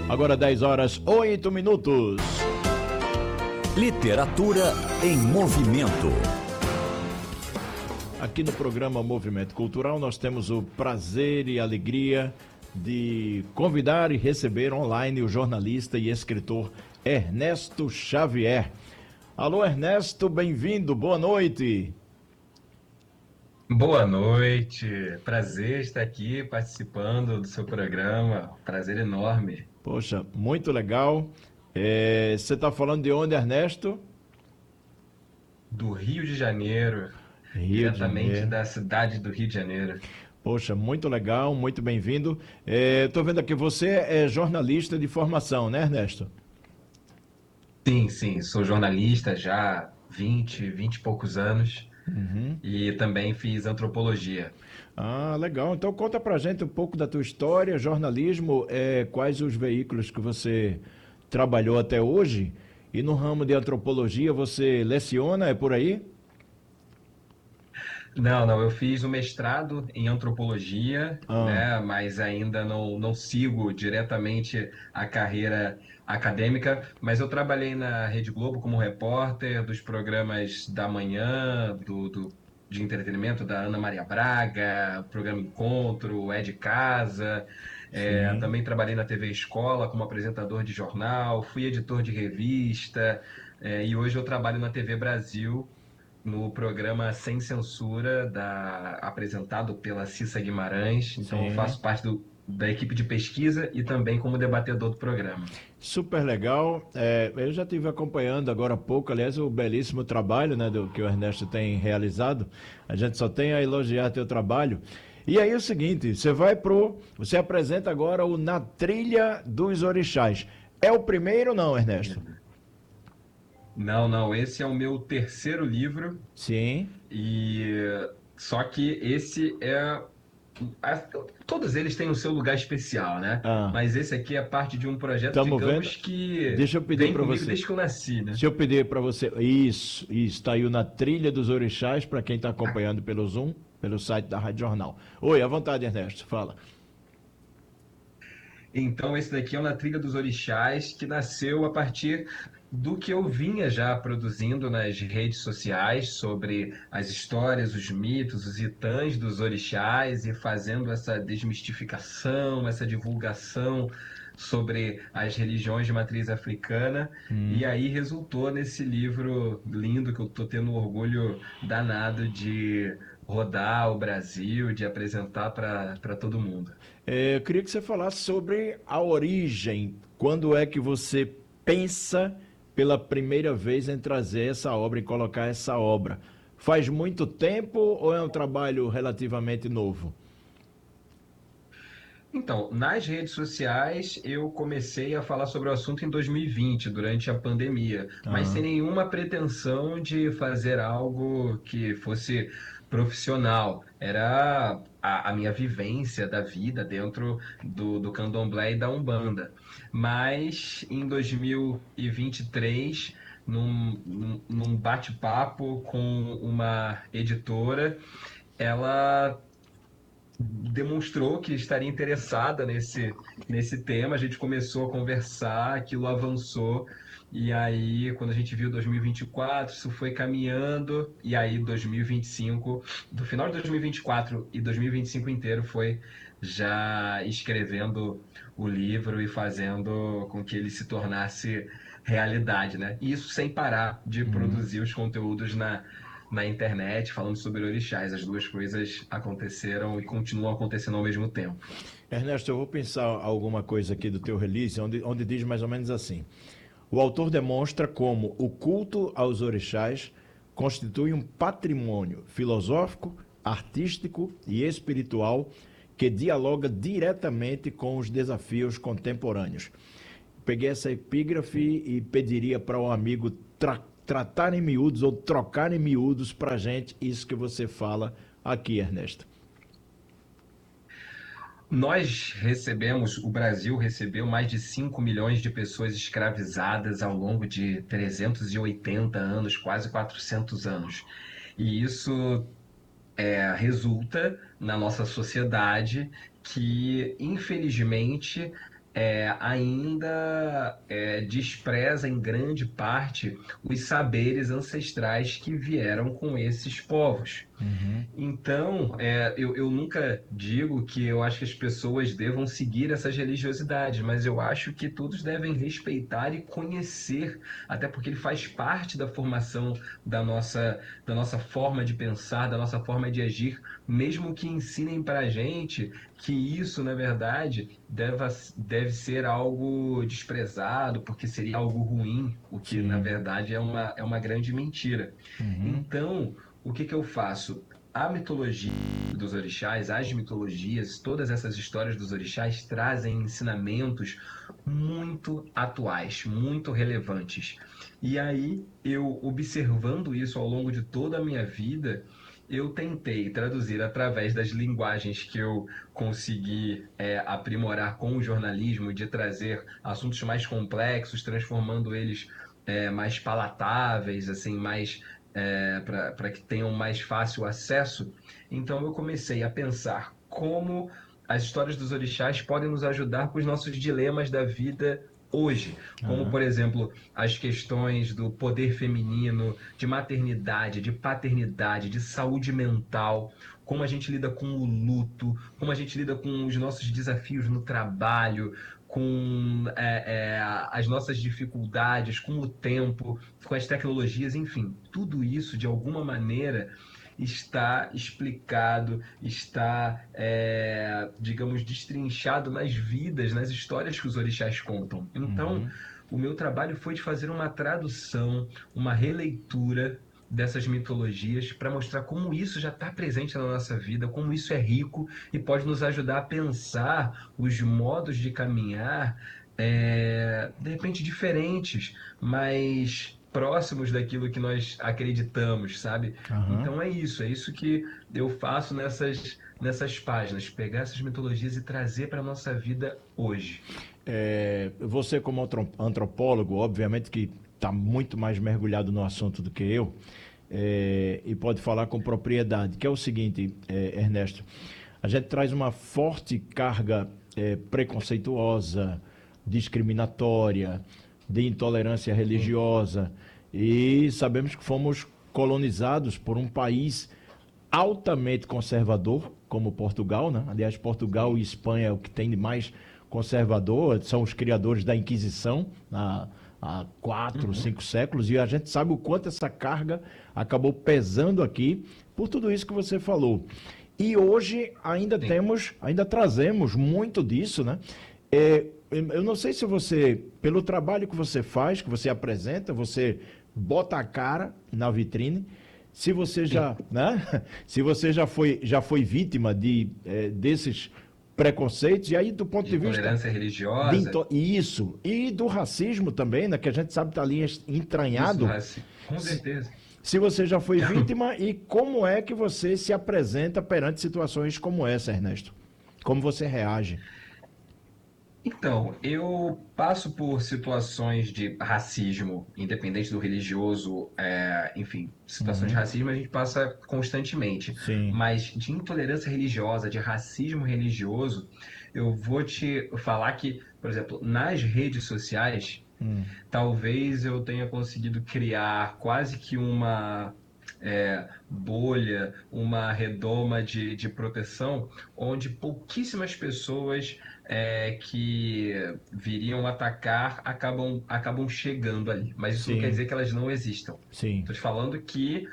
Agora 10 horas 8 minutos. Literatura em movimento. Aqui no programa Movimento Cultural nós temos o prazer e alegria de convidar e receber online o jornalista e escritor Ernesto Xavier. Alô, Ernesto, bem-vindo, boa noite. Boa noite, prazer estar aqui participando do seu programa, prazer enorme. Poxa, muito legal. Você está falando de onde, Ernesto? Do Rio de Janeiro, Rio de diretamente Janeiro. da cidade do Rio de Janeiro. Poxa, muito legal, muito bem-vindo. Estou vendo aqui, você é jornalista de formação, né, Ernesto? Sim, sou jornalista já há 20 e poucos anos Uhum. e também fiz antropologia. Ah, legal. Então conta pra gente um pouco da tua história, jornalismo, quais os veículos que você trabalhou até hoje? E no ramo de antropologia você leciona, é por aí? Não, eu fiz o mestrado em antropologia, Ah, né, mas ainda não sigo diretamente a carreira acadêmica, mas eu trabalhei na Rede Globo como repórter dos programas da manhã, de entretenimento da Ana Maria Braga, programa Encontro, É de Casa, sim. também trabalhei na TV Escola como apresentador de jornal, fui editor de revista, e hoje eu trabalho na TV Brasil, no programa Sem Censura, apresentado pela Cissa Guimarães. Então, eu Sim. faço parte da equipe de pesquisa e também como debatedor do programa. Super legal. Eu já estive acompanhando agora há pouco, aliás, o belíssimo trabalho, né, que o Ernesto tem realizado. A gente só tem a elogiar teu trabalho. E aí é o seguinte, você apresenta agora o Na Trilha dos Orixás. É o primeiro ou não, Ernesto? Não, esse é o meu terceiro livro Sim. e só que esse todos eles têm o seu lugar especial, né? Ah, Mas esse aqui é parte de um projeto, estamos vendo. digamos, que Deixa eu pedir vem para comigo você. desde que eu nasci, né? Deixa eu pedir para você. Isso, está aí o Na Trilha dos Orixás, para quem está acompanhando pelo Zoom, pelo site da Rádio Jornal. Oi, à vontade, Ernesto, fala. Então, esse daqui é o Na Trilha dos Orixás, que nasceu a partir do que eu vinha já produzindo nas redes sociais sobre as histórias, os mitos, os itãs dos orixás e fazendo essa desmistificação, essa divulgação sobre as religiões de matriz africana. E Hum. aí resultou nesse livro lindo que eu estou tendo um orgulho danado de rodar o Brasil, de apresentar para todo mundo. Eu queria que você falasse sobre a origem. Quando é que você pensa pela primeira vez em trazer essa obra e colocar essa obra? Faz muito tempo ou é um trabalho relativamente novo? Então, nas redes sociais, eu comecei a falar sobre o assunto em 2020, durante a pandemia, mas sem Ah, nenhuma pretensão de fazer algo que fosse profissional. Era a minha vivência da vida dentro do candomblé e da Umbanda. Mas em 2023, num bate-papo com uma editora, ela demonstrou que estaria interessada nesse tema. A gente começou a conversar, aquilo avançou, e aí, quando a gente viu 2024, isso foi caminhando, e aí 2025, do final de 2024 e 2025 inteiro, foi já escrevendo o livro e fazendo com que ele se tornasse realidade, né? E isso sem parar de produzir os conteúdos na internet, falando sobre orixás. As duas coisas aconteceram e continuam acontecendo ao mesmo tempo. Ernesto, eu vou pensar alguma coisa aqui do teu release, onde diz mais ou menos assim. O autor demonstra como o culto aos orixás constitui um patrimônio filosófico, artístico e espiritual que dialoga diretamente com os desafios contemporâneos. Peguei essa epígrafe e pediria para um amigo tratar em miúdos ou trocar em miúdos para a gente isso que você fala aqui, Ernesto. O Brasil recebeu mais de 5 milhões de pessoas escravizadas ao longo de 380 anos, quase 400 anos. E isso resulta na nossa sociedade que, infelizmente, ainda despreza em grande parte os saberes ancestrais que vieram com esses povos. Uhum. Então, eu nunca digo que eu acho que as pessoas devam seguir essas religiosidades, mas eu acho que todos devem respeitar e conhecer, até porque ele faz parte da formação da nossa forma de pensar, da nossa forma de agir, mesmo que ensinem para a gente que isso, na verdade, deve ser algo desprezado, porque seria algo ruim, o que, na Sim. verdade, é uma grande mentira. Uhum. Então, o que que eu faço? A mitologia dos orixás, as mitologias, todas essas histórias dos orixás trazem ensinamentos muito atuais, muito relevantes. E aí, eu observando isso ao longo de toda a minha vida, eu tentei traduzir através das linguagens que eu consegui aprimorar com o jornalismo, de trazer assuntos mais complexos, transformando eles mais palatáveis, assim, mais para que tenham mais fácil acesso. Então eu comecei a pensar como as histórias dos orixás podem nos ajudar com os nossos dilemas da vida hoje, como Aham. por exemplo as questões do poder feminino, de maternidade, de paternidade, de saúde mental, como a gente lida com o luto, como a gente lida com os nossos desafios no trabalho, com as nossas dificuldades, com o tempo, com as tecnologias, enfim, tudo isso de alguma maneira está explicado, está, digamos, destrinchado nas vidas, nas histórias que os orixás contam. Então, Uhum. o meu trabalho foi de fazer uma tradução, uma releitura dessas mitologias para mostrar como isso já está presente na nossa vida, como isso é rico e pode nos ajudar a pensar os modos de caminhar, de repente diferentes, mas próximos daquilo que nós acreditamos, sabe? Aham. Então é isso que eu faço nessas páginas, pegar essas mitologias e trazer para a nossa vida hoje. Você, como antropólogo, obviamente que está muito mais mergulhado no assunto do que eu, e pode falar com propriedade, que é o seguinte, Ernesto, a gente traz uma forte carga preconceituosa, discriminatória, de intolerância Sim, religiosa, e sabemos que fomos colonizados por um país altamente conservador, como Portugal, né? Aliás, Portugal e sim. Espanha é o que tem de mais conservador, são os criadores da Inquisição há 4, 5 séculos, e a gente sabe o quanto essa carga acabou pesando aqui por tudo isso que você falou. E hoje ainda Sim. temos, ainda trazemos muito disso, né? Eu não sei se você, pelo trabalho que você faz, que você apresenta, você bota a cara na vitrine, se você Sim. já, né? Se você já foi vítima desses preconceitos, e aí do ponto De de vista intolerância religiosa, isso, e do racismo também, né? Que a gente sabe que está ali isso do entranhado. racismo, com certeza. Se você já foi vítima e como é que você se apresenta perante situações como essa, Ernesto? Como você reage? Então, eu passo por situações de racismo, independente do religioso, enfim, situações de Uhum. racismo a gente passa constantemente, Sim. mas de intolerância religiosa, de racismo religioso, eu vou te falar que, por exemplo, nas redes sociais, Hum. talvez eu tenha conseguido criar quase que uma bolha, uma redoma de proteção, onde pouquíssimas pessoas que viriam atacar acabam chegando ali. Mas isso não quer Sim. dizer que elas não existam. Sim. Estou te falando que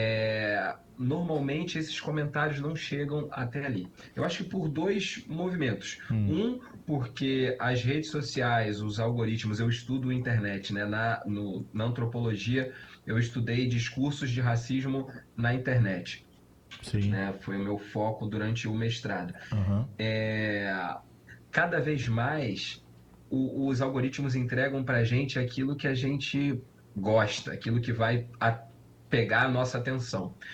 normalmente esses comentários não chegam até ali. Eu acho que por dois movimentos. Hum. Um, porque as redes sociais, os algoritmos, eu estudo a internet, né? Na antropologia, eu estudei discursos de racismo na internet, Sim. né? Foi o meu foco durante o mestrado. Aham. É, Cada vez mais os algoritmos entregam para a gente aquilo que a gente gosta, aquilo que vai pegar a nossa atenção.